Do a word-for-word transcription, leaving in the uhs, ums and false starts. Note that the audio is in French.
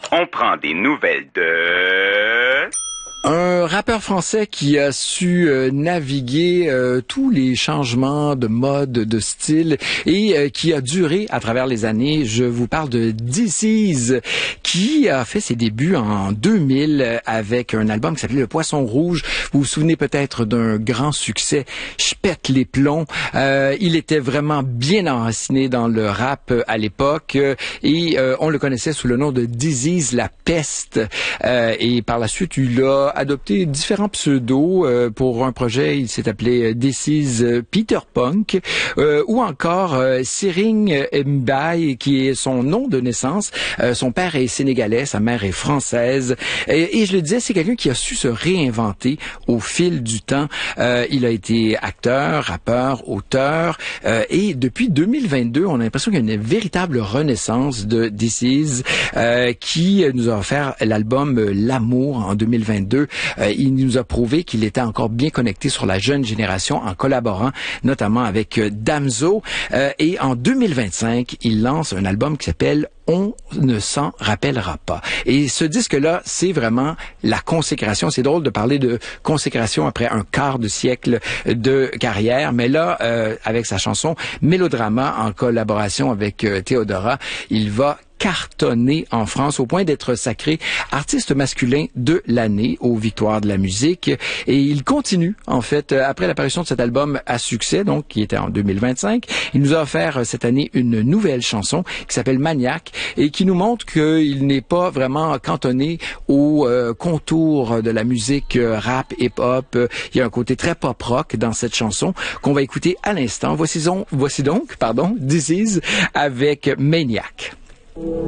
On prend des nouvelles de... Un rappeur français qui a su euh, naviguer euh, tous les changements de mode, de style et euh, qui a duré à travers les années. Je vous parle de This Is, qui a fait ses débuts en deux mille avec un album qui s'appelait Le Poisson Rouge. Vous vous souvenez peut-être d'un grand succès, Je pète les plombs. Euh, il était vraiment bien enraciné dans le rap à l'époque euh, et euh, on le connaissait sous le nom de This Is La Peste. Euh, et par la suite, il a adopté différents pseudos euh, pour un projet. Il s'est appelé This Is Peter Punk euh, ou encore euh, Sering Mbaye, qui est son nom de naissance. Euh, son père est sénégalais, sa mère est française. Et, et je le disais, c'est quelqu'un qui a su se réinventer au fil du temps. Euh, il a été acteur, rappeur, auteur. Euh, et depuis deux mille vingt-deux, on a l'impression qu'il y a une véritable renaissance de This Is euh, qui nous a offert l'album L'amour en deux mille vingt-deux. Euh, il nous a prouvé qu'il était encore bien connecté sur la jeune génération en collaborant notamment avec euh, Damso. Euh, et en deux mille vingt-cinq, il lance un album qui s'appelle On ne s'en rappellera pas. Et ce disque-là, c'est vraiment la consécration. C'est drôle de parler de consécration après un quart de siècle de carrière, mais là, euh, avec sa chanson Mélodrama en collaboration avec euh, Théodora, il va cartonné en France au point d'être sacré artiste masculin de l'année aux Victoires de la musique. Et il continue, en fait, après l'apparition de cet album à succès, donc qui était en deux mille vingt-cinq. Il nous a offert cette année une nouvelle chanson qui s'appelle Maniaque et qui nous montre qu'il n'est pas vraiment cantonné aux euh, contours de la musique euh, rap, hip-hop. Il y a un côté très pop-rock dans cette chanson qu'on va écouter à l'instant. Voici, on, voici donc, pardon, This Is avec Maniac.